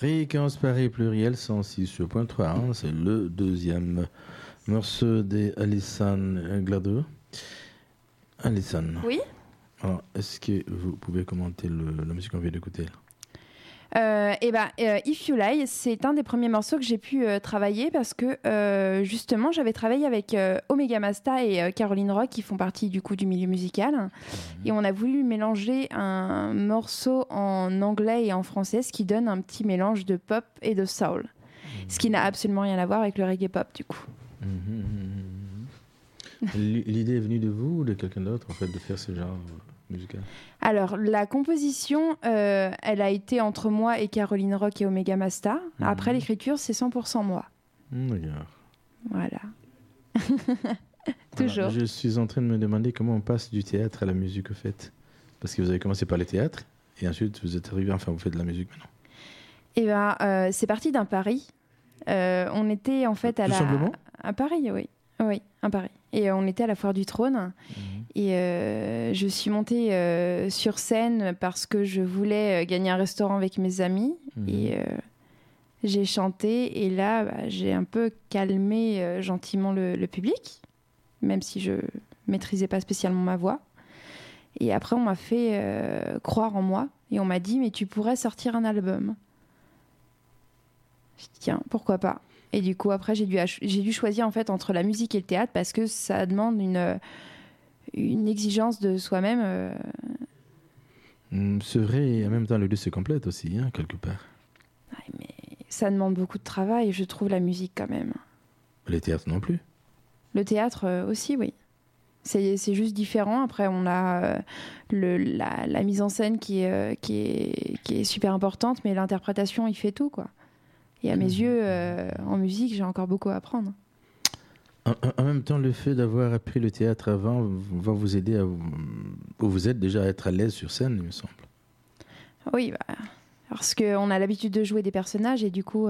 Fréquence Paris pluriel 106.3, hein, c'est le deuxième morceau des Alison Glado. Alison. Oui. Alors, est-ce que vous pouvez commenter la musique qu'on vient d'écouter là? If You Lie, c'est un des premiers morceaux que j'ai pu travailler parce que justement j'avais travaillé avec Omega Masta et Caroline Rock qui font partie du coup du milieu musical et on a voulu mélanger un morceau en anglais et en français, ce qui donne un petit mélange de pop et de soul, ce qui n'a absolument rien à voir avec le reggae pop du coup. L'idée est venue de vous ou de quelqu'un d'autre en fait de faire ce genre musical? Alors, la composition, elle a été entre moi et Caroline Rock et Omega Masta. Après, l'écriture, c'est 100% moi. Regarde. Voilà. Toujours. Alors, je suis en train de me demander comment on passe du théâtre à la musique, au fait. Parce que vous avez commencé par le théâtre, et ensuite, vous êtes arrivé, enfin, vous faites de la musique maintenant. C'est parti d'un pari. On était, en fait, Tout simplement à Paris, oui. Oui, à Paris. Et on était à la Foire du Trône. Et je suis montée sur scène parce que je voulais gagner un restaurant avec mes amis. Et j'ai chanté. Et là, j'ai un peu calmé gentiment le public, même si je maîtrisais pas spécialement ma voix. Et après, on m'a fait croire en moi. Et on m'a dit, mais tu pourrais sortir un album. Je dis, tiens, pourquoi pas. Et du coup, après, j'ai dû choisir en fait entre la musique et le théâtre parce que ça demande une exigence de soi-même. C'est vrai, et en même temps, les deux se complètent aussi, hein, quelque part. Ouais, mais ça demande beaucoup de travail, je trouve, la musique quand même. Les théâtres non plus. Le théâtre aussi, oui. C'est juste différent. Après, on a la mise en scène qui est super importante, mais l'interprétation, il fait tout, quoi. Et à mes yeux, en musique, j'ai encore beaucoup à apprendre. En même temps, le fait d'avoir appris le théâtre avant va vous aider ou vous aide déjà à être à l'aise sur scène, il me semble. Oui, parce qu'on a l'habitude de jouer des personnages et du coup,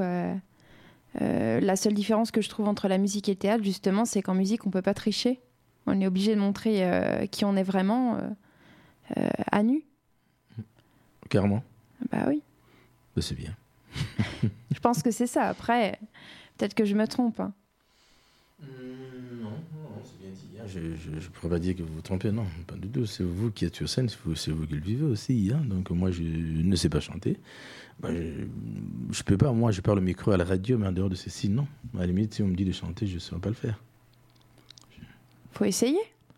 la seule différence que je trouve entre la musique et le théâtre, justement, c'est qu'en musique, on ne peut pas tricher. On est obligé de montrer qui on est vraiment à nu. Carrément. Bah oui. Bah, c'est bien. Je pense que c'est ça. Après, peut-être que je me trompe. Hein. Non, c'est bien dit. Je ne pourrais pas dire que vous vous trompez, non, pas du tout. C'est vous qui êtes sur scène, c'est vous qui le vivez aussi. Hein. Donc moi, je ne sais pas chanter. Je peux pas, moi, je parle au micro à la radio, mais en dehors de ceci, non. À la limite, si on me dit de chanter, je ne saurais pas le faire. Faut essayer.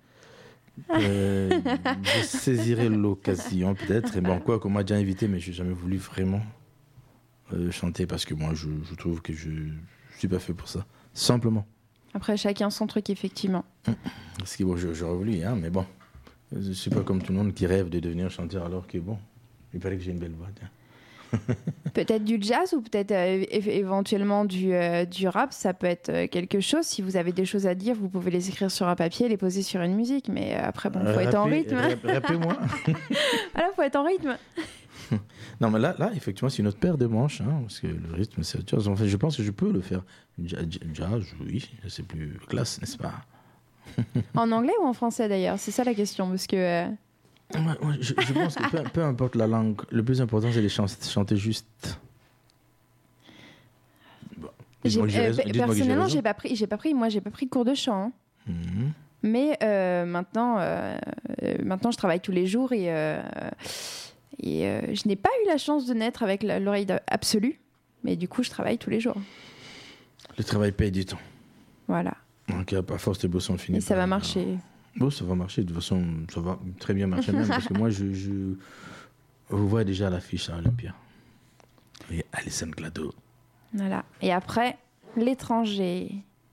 Je saisirai l'occasion, peut-être. Et bon, quoi qu'on m'a déjà invité, mais je n'ai jamais voulu vraiment chanter parce que moi, je trouve que je ne suis pas fait pour ça. Simplement. Après, chacun son truc, effectivement. Parce que bon, j'aurais voulu, hein, mais bon. Je ne suis pas comme tout le monde qui rêve de devenir chanteur alors que, bon, il paraît que j'ai une belle voix. Peut-être du jazz ou peut-être éventuellement du rap, ça peut être quelque chose. Si vous avez des choses à dire, vous pouvez les écrire sur un papier, les poser sur une musique. Mais après, bon, faut être en rythme. Rappelez-moi. Voilà, faut être en rythme. Non, mais là, effectivement, c'est une autre paire de manches, hein, parce que le rythme, c'est autre chose. En fait, je pense que je peux le faire. Jazz, oui, c'est plus classe, n'est-ce pas? En anglais ou en français, d'ailleurs? C'est ça la question, parce que... Ouais, je pense que peu importe la langue, le plus important, c'est de chanter juste. Bon, personnellement, j'ai pas pris de cours de chant. Hein. Mais maintenant, je travaille tous les jours et je n'ai pas eu la chance de naître avec l'oreille absolue, mais du coup, je travaille tous les jours. Le travail paye du temps. Voilà. Donc, à force de bosser, on finit. Et ça va marcher. Bon, ça va marcher. De toute façon, ça va très bien marcher même, parce que moi, je vous vois déjà à l'affiche à Olympia. Et Alison Glado. Voilà. Et après, l'étranger.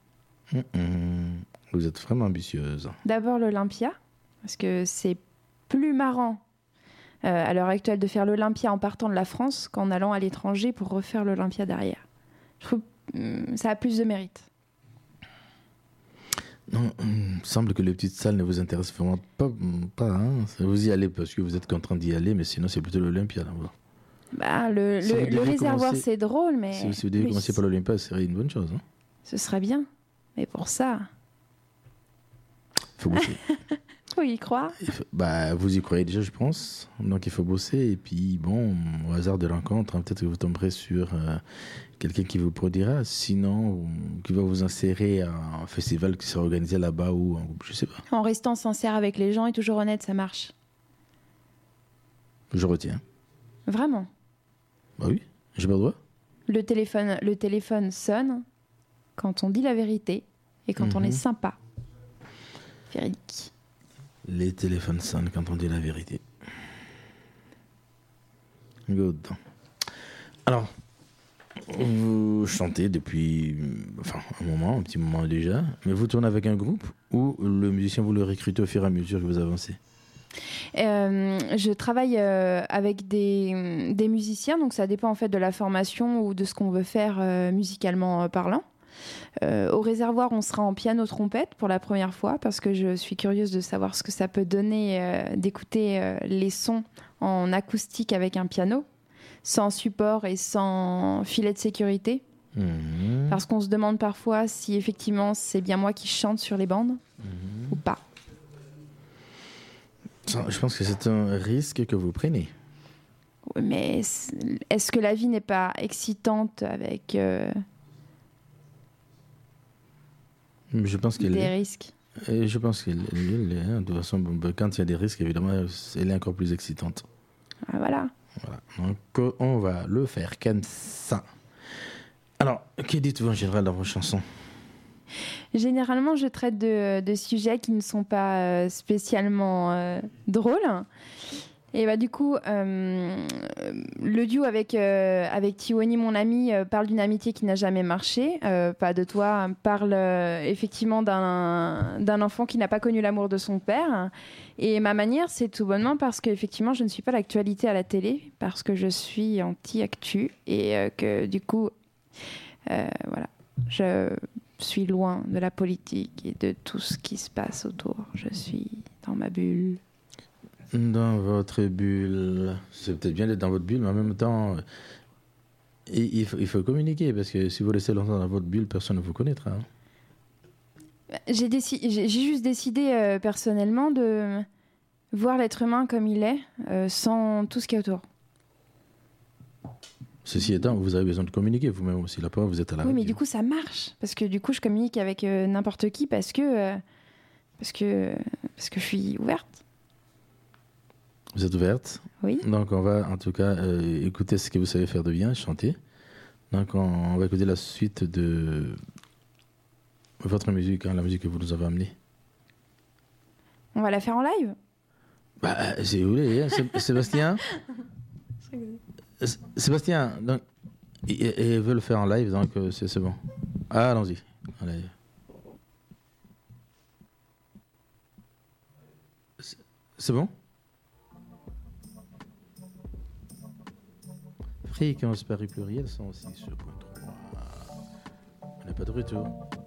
Vous êtes vraiment ambitieuse. D'abord l'Olympia, parce que c'est plus marrant à l'heure actuelle de faire l'Olympia en partant de la France qu'en allant à l'étranger pour refaire l'Olympia derrière. Je trouve que ça a plus de mérite. Non, il me semble que les petites salles ne vous intéressent vraiment pas hein. Vous y allez parce que vous êtes contraint d'y aller, mais sinon c'est plutôt l'Olympia là-bas. Bah, le réservoir, c'est drôle, mais... Si vous devez commencer par l'Olympia, ce serait une bonne chose. Hein. Ce serait bien, mais pour ça... Il faut bosser. Faut y croire. Vous y croyez déjà, je pense. Donc, il faut bosser. Et puis, bon, au hasard de rencontre, hein, peut-être que vous tomberez sur quelqu'un qui vous produira. Sinon, qui va vous insérer à un festival qui sera organisé là-bas ou en groupe, je sais pas. En restant sincère avec les gens et toujours honnête, ça marche. Je retiens. Vraiment. Bah oui, j'ai pas le droit. Le téléphone sonne quand on dit la vérité et quand on est sympa. Véridique. Les téléphones sonnent quand on dit la vérité. Good. Alors, vous chantez depuis un petit moment déjà, mais vous tournez avec un groupe ou le musicien vous le recrutez au fur et à mesure que vous avancez? Je travaille avec des musiciens, donc ça dépend en fait de la formation ou de ce qu'on veut faire musicalement parlant. Au réservoir, on sera en piano-trompette pour la première fois parce que je suis curieuse de savoir ce que ça peut donner d'écouter les sons en acoustique avec un piano, sans support et sans filet de sécurité. Parce qu'on se demande parfois si effectivement c'est bien moi qui chante sur les bandes ou pas. Je pense que c'est un risque que vous prenez. Oui, mais est-ce que la vie n'est pas excitante avec Je pense qu'elle des est. risques? Et je pense qu'elle est. De toute façon, quand il y a des risques, évidemment, elle est encore plus excitante. Ah, voilà. Donc, on va le faire comme ça. Alors, que dites-vous en général dans vos chansons? Généralement, je traite de sujets qui ne sont pas spécialement drôles. Et du coup, le duo avec Tiwani, mon ami, parle d'une amitié qui n'a jamais marché. Pas de toi, parle effectivement d'un enfant qui n'a pas connu l'amour de son père. Et ma manière, c'est tout bonnement parce qu'effectivement, je ne suis pas l'actualité à la télé, parce que je suis anti-actu et que du coup, voilà, je suis loin de la politique et de tout ce qui se passe autour. Je suis dans ma bulle. Dans votre bulle. C'est peut-être bien d'être dans votre bulle, mais en même temps, il faut communiquer, parce que si vous restez longtemps dans votre bulle, personne ne vous connaîtra. Hein. J'ai juste décidé personnellement de voir l'être humain comme il est, sans tout ce qui est autour. Ceci étant, vous avez besoin de communiquer vous-même aussi. La preuve, vous êtes à la radio. Oui, mais du coup, ça marche. Parce que du coup, je communique avec n'importe qui parce que je suis ouverte. Vous êtes ouverte? Oui. Donc, on va en tout cas écouter ce que vous savez faire de bien, chanter. Donc, on va écouter la suite de votre musique, la musique que vous nous avez amenée. On va la faire en live? Si vous voulez, hein, Sébastien. Sébastien, donc, il veut le faire en live, donc c'est bon. Allons-y, en live. C'est bon? Fréquence Paris Pluriel 106.3. On n'est pas de retour.